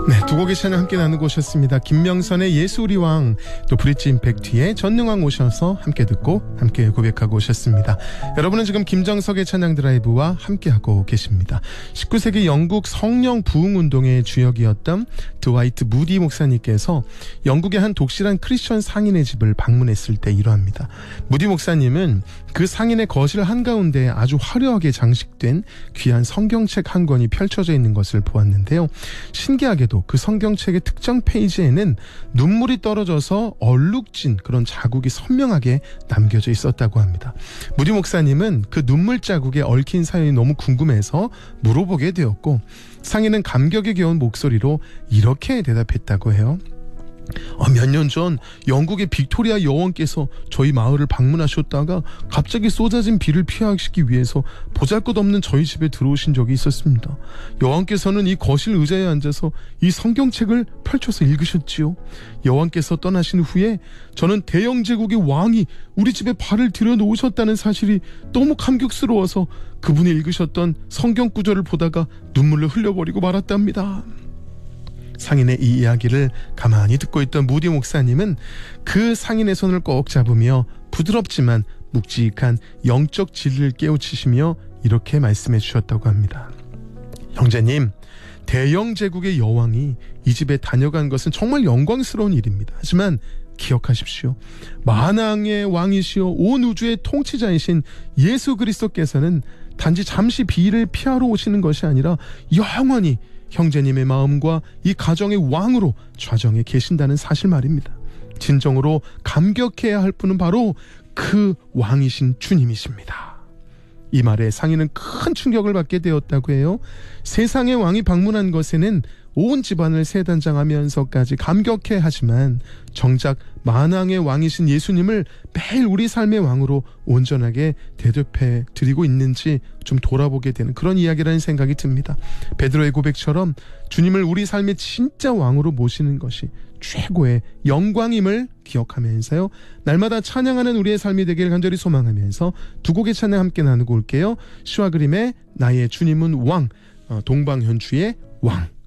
네, 두 곡의 찬양 함께 나누고 오셨습니다. 김명선의 예수 우리 왕, 또 브릿지 임팩트의 전능왕 오셔서 함께 듣고 함께 고백하고 오셨습니다. 여러분은 지금 김정석의 찬양 드라이브와 함께하고 계십니다. 19세기 영국 성령 부흥 운동의 주역이었던 드와이트 무디 목사님께서 영국의 한 독실한 크리스천 상인의 집을 방문했을 때 이러합니다. 무디 목사님은 그 상인의 거실 한가운데 아주 화려하게 장식된 귀한 성경책 한 권이 펼쳐져 있는 것을 보았는데요. 신기하게도 그 성경책의 특정 페이지에는 눈물이 떨어져서 얼룩진 그런 자국이 선명하게 남겨져 있었다고 합니다. 무디 목사님은 그 눈물 자국에 얽힌 사연이 너무 궁금해서 물어보게 되었고, 상인은 감격에 겨운 목소리로 이렇게 대답했다고 해요. 몇 년 전 영국의 빅토리아 여왕께서 저희 마을을 방문하셨다가 갑자기 쏟아진 비를 피하시기 위해서 보잘것없는 저희 집에 들어오신 적이 있었습니다. 여왕께서는 이 거실 의자에 앉아서 이 성경책을 펼쳐서 읽으셨지요. 여왕께서 떠나신 후에 저는 대영 제국의 왕이 우리 집에 발을 들여놓으셨다는 사실이 너무 감격스러워서 그분이 읽으셨던 성경 구절을 보다가 눈물을 흘려버리고 말았답니다. 상인의 이 이야기를 가만히 듣고 있던 무디 목사님은 그 상인의 손을 꼭 잡으며 부드럽지만 묵직한 영적 진리를 깨우치시며 이렇게 말씀해 주셨다고 합니다. 형제님, 대영 제국의 여왕이 이 집에 다녀간 것은 정말 영광스러운 일입니다. 하지만 기억하십시오. 만왕의 왕이시여 온 우주의 통치자이신 예수 그리스도께서는 단지 잠시 비를 피하러 오시는 것이 아니라 영원히 형제님의 마음과 이 가정의 왕으로 좌정에 계신다는 사실 말입니다. 진정으로 감격해야 할 분은 바로 그 왕이신 주님이십니다. 이 말에 상인은 큰 충격을 받게 되었다고 해요. 세상의 왕이 방문한 것에는 온 집안을 세단장하면서까지 감격해 하지만 정작 만왕의 왕이신 예수님을 매일 우리 삶의 왕으로 온전하게 대접해 드리고 있는지 좀 돌아보게 되는 그런 이야기라는 생각이 듭니다. 베드로의 고백처럼 주님을 우리 삶의 진짜 왕으로 모시는 것이 최고의 영광임을 기억하면서요, 날마다 찬양하는 우리의 삶이 되기를 간절히 소망하면서 두 곡의 찬양 함께 나누고 올게요. 시와 그림의 나의 주님은 왕, 동방현주의 왕.